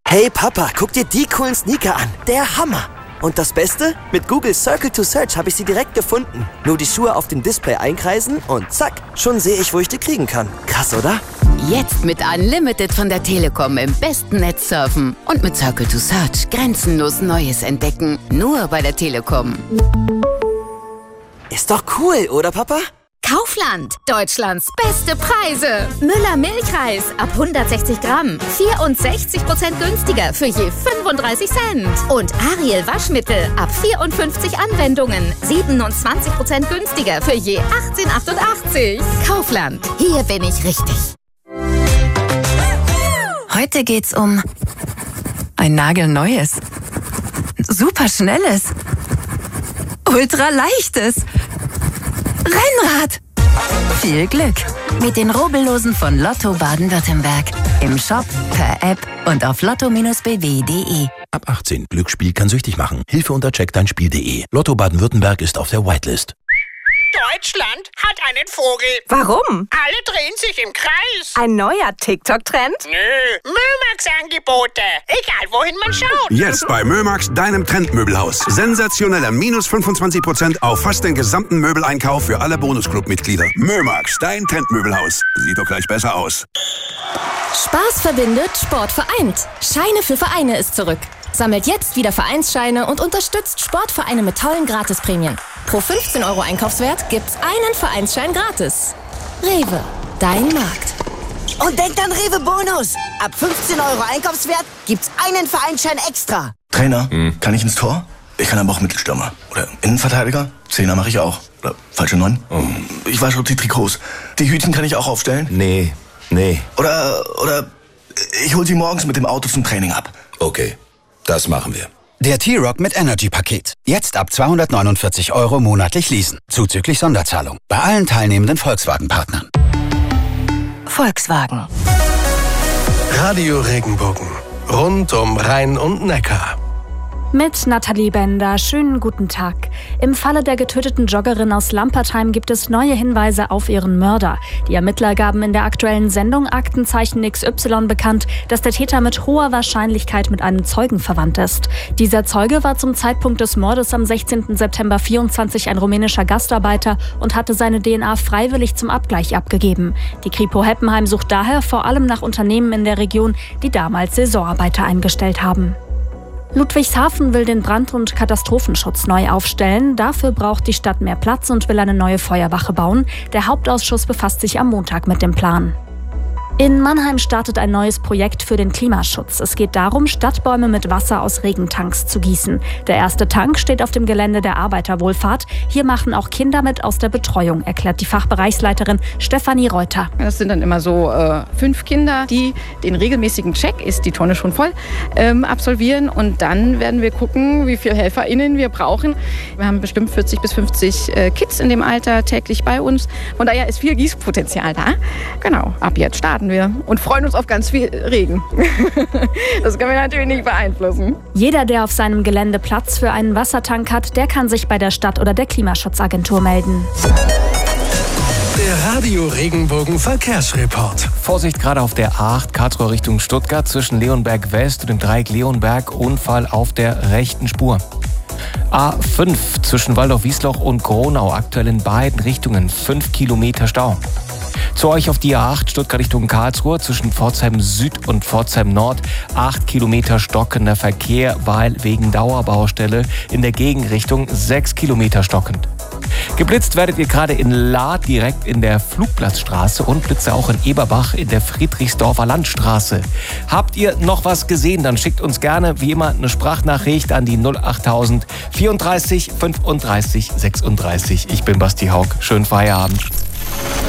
Hey Papa, guck dir die coolen Sneaker an. Der Hammer. Und das Beste? Mit Google Circle to Search habe ich sie direkt gefunden. Nur die Schuhe auf dem Display einkreisen und zack, schon sehe ich, wo ich die kriegen kann. Krass, oder? Jetzt mit Unlimited von der Telekom im besten Netz surfen. Und mit Circle to Search grenzenlos Neues entdecken. Nur bei der Telekom. Ist doch cool, oder Papa? Kaufland, Deutschlands beste Preise. Müller Milchreis ab 160 Gramm, 64% günstiger für je 35 Cent. Und Ariel Waschmittel ab 54 Anwendungen, 27% günstiger für je 18,88. Kaufland, hier bin ich richtig. Heute geht's um ein nagelneues, superschnelles, ultraleichtes Rennrad. Viel Glück mit den Rubbellosen von Lotto Baden-Württemberg. Im Shop, per App und auf lotto-bw.de. Ab 18. Glücksspiel kann süchtig machen. Hilfe unter checkdeinspiel.de. Lotto Baden-Württemberg ist auf der Whitelist. Deutschland hat einen Vogel. Warum? Alle drehen sich im Kreis. Ein neuer TikTok-Trend? Nö, Mömax-Angebote. Egal, wohin man schaut. Jetzt bei Mömax, deinem Trendmöbelhaus. Sensationeller minus 25% auf fast den gesamten Möbeleinkauf für alle Bonusclub-Mitglieder. Mömax, dein Trendmöbelhaus. Sieht doch gleich besser aus. Spaß verbindet, Sport vereint. Scheine für Vereine ist zurück. Sammelt jetzt wieder Vereinsscheine und unterstützt Sportvereine mit tollen Gratisprämien. Pro 15 € Einkaufswert gibt's einen Vereinsschein gratis. Rewe, dein Markt. Und denkt an Rewe Bonus. Ab 15 € Einkaufswert gibt's einen Vereinsschein extra. Trainer, kann ich ins Tor? Ich kann aber auch Mittelstürmer. Oder Innenverteidiger? Zehner mache ich auch. Oder falsche 9? Ich wasche die Trikots. Die Hütchen kann ich auch aufstellen? Nee. Oder ich hol sie morgens mit dem Auto zum Training ab. Okay, das machen wir. Der T-Rock mit Energy-Paket. Jetzt ab 249 € monatlich leasen. Zuzüglich Sonderzahlung. Bei allen teilnehmenden Volkswagen-Partnern. Volkswagen. Radio Regenbogen. Rund um Rhein und Neckar. Mit Nathalie Bender. Schönen guten Tag. Im Falle der getöteten Joggerin aus Lampertheim gibt es neue Hinweise auf ihren Mörder. Die Ermittler gaben in der aktuellen Sendung Aktenzeichen XY bekannt, dass der Täter mit hoher Wahrscheinlichkeit mit einem Zeugen verwandt ist. Dieser Zeuge war zum Zeitpunkt des Mordes am 16. September 24 ein rumänischer Gastarbeiter und hatte seine DNA freiwillig zum Abgleich abgegeben. Die Kripo Heppenheim sucht daher vor allem nach Unternehmen in der Region, die damals Saisonarbeiter eingestellt haben. Ludwigshafen will den Brand- und Katastrophenschutz neu aufstellen. Dafür braucht die Stadt mehr Platz und will eine neue Feuerwache bauen. Der Hauptausschuss befasst sich am Montag mit dem Plan. In Mannheim startet ein neues Projekt für den Klimaschutz. Es geht darum, Stadtbäume mit Wasser aus Regentanks zu gießen. Der erste Tank steht auf dem Gelände der Arbeiterwohlfahrt. Hier machen auch Kinder mit aus der Betreuung, erklärt die Fachbereichsleiterin Stefanie Reuter. Das sind dann immer so 5 Kinder, die den regelmäßigen Check, ist die Tonne schon voll, absolvieren. Und dann werden wir gucken, wie viele HelferInnen wir brauchen. Wir haben bestimmt 40 bis 50 Kids in dem Alter täglich bei uns. Von daher ist viel Gießpotenzial da. Genau, ab jetzt starten wir und freuen uns auf ganz viel Regen. Das können wir natürlich nicht beeinflussen. Jeder, der auf seinem Gelände Platz für einen Wassertank hat, der kann sich bei der Stadt oder der Klimaschutzagentur melden. Der Radio Regenbogen Verkehrsreport. Vorsicht gerade auf der A8 Karlsruhe Richtung Stuttgart zwischen Leonberg West und dem Dreieck Leonberg. Unfall auf der rechten Spur. A5 zwischen Waldorf-Wiesloch und Gronau aktuell in beiden Richtungen 5 Kilometer Stau. Zu euch auf die A8 Stuttgart Richtung Karlsruhe zwischen Pforzheim Süd und Pforzheim Nord 8 Kilometer stockender Verkehr, weil wegen Dauerbaustelle in der Gegenrichtung 6 Kilometer stockend. Geblitzt werdet ihr gerade in Lahr direkt in der Flugplatzstraße und Blitze auch in Eberbach in der Friedrichsdorfer Landstraße. Habt ihr noch was gesehen, dann schickt uns gerne wie immer eine Sprachnachricht an die 08000 34 35 36. Ich bin Basti Haug. Schönen Feierabend.